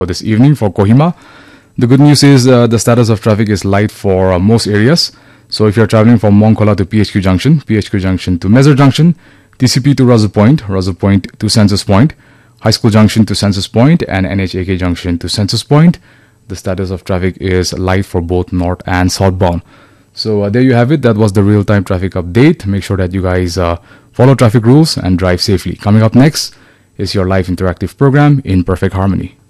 For this evening for Kohima, the good news is the status of traffic is light for most areas. So if you're traveling from Mongkola to PHQ Junction to Mezar Junction, TCP to Razu Point to Census Point, High School Junction to Census Point, and NHAK Junction to Census Point, the status of traffic is light for both north and southbound. So there you have it. That was the real-time traffic update. Make sure that you guys follow traffic rules and drive safely. Coming up next is your live interactive program in perfect harmony.